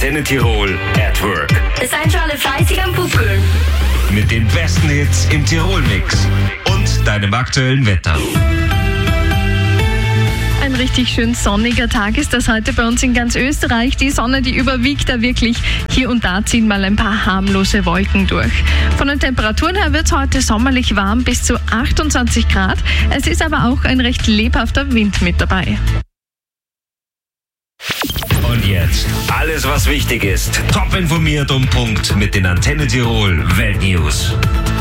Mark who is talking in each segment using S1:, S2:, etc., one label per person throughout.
S1: Antenne Tirol at Work.
S2: Seid schon alle fleißig am Pupkeln.
S1: Mit den besten Hits im Tirol-Mix und deinem aktuellen Wetter.
S3: Ein richtig schön sonniger Tag ist das heute bei uns in ganz Österreich. Die Sonne, die überwiegt da wirklich. Hier und da ziehen mal ein paar harmlose Wolken durch. Von den Temperaturen her wird es heute sommerlich warm bis zu 28 Grad. Es ist aber auch ein recht lebhafter Wind mit dabei.
S1: Und jetzt alles, was wichtig ist. Top informiert um Punkt mit den Antenne Tirol Weltnews.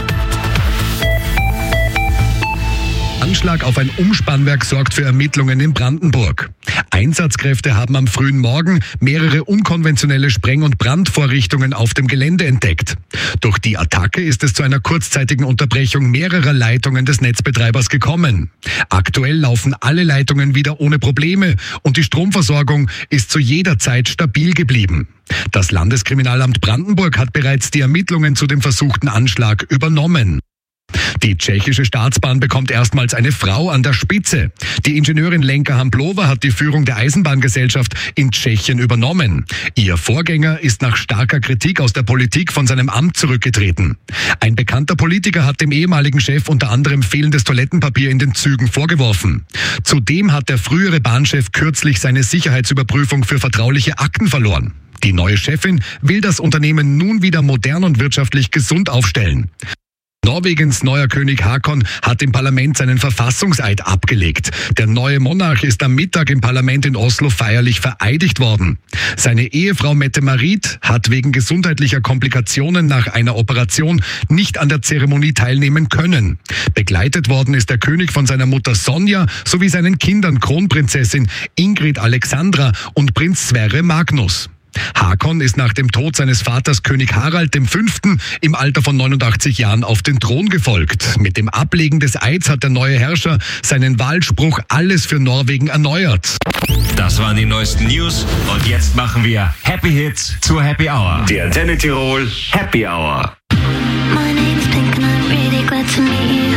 S4: Anschlag auf ein Umspannwerk sorgt für Ermittlungen in Brandenburg. Einsatzkräfte haben am frühen Morgen mehrere unkonventionelle Spreng- und Brandvorrichtungen auf dem Gelände entdeckt. Durch die Attacke ist es zu einer kurzzeitigen Unterbrechung mehrerer Leitungen des Netzbetreibers gekommen. Aktuell laufen alle Leitungen wieder ohne Probleme und die Stromversorgung ist zu jeder Zeit stabil geblieben. Das Landeskriminalamt Brandenburg hat bereits die Ermittlungen zu dem versuchten Anschlag übernommen. Die tschechische Staatsbahn bekommt erstmals eine Frau an der Spitze. Die Ingenieurin Lenka Hamplova hat die Führung der Eisenbahngesellschaft in Tschechien übernommen. Ihr Vorgänger ist nach starker Kritik aus der Politik von seinem Amt zurückgetreten. Ein bekannter Politiker hat dem ehemaligen Chef unter anderem fehlendes Toilettenpapier in den Zügen vorgeworfen. Zudem hat der frühere Bahnchef kürzlich seine Sicherheitsüberprüfung für vertrauliche Akten verloren. Die neue Chefin will das Unternehmen nun wieder modern und wirtschaftlich gesund aufstellen. Norwegens neuer König Haakon hat im Parlament seinen Verfassungseid abgelegt. Der neue Monarch ist am Mittag im Parlament in Oslo feierlich vereidigt worden. Seine Ehefrau Mette-Marit hat wegen gesundheitlicher Komplikationen nach einer Operation nicht an der Zeremonie teilnehmen können. Begleitet worden ist der König von seiner Mutter Sonja sowie seinen Kindern Kronprinzessin Ingrid Alexandra und Prinz Sverre Magnus. Haakon ist nach dem Tod seines Vaters König Harald V. im Alter von 89 Jahren auf den Thron gefolgt. Mit dem Ablegen des Eids hat der neue Herrscher seinen Wahlspruch "Alles für Norwegen" erneuert.
S1: Das waren die neuesten News und jetzt machen wir Happy Hits zur Happy Hour. Die Antenne Tirol Happy Hour.
S5: My name's Pink and I'm really glad to meet you.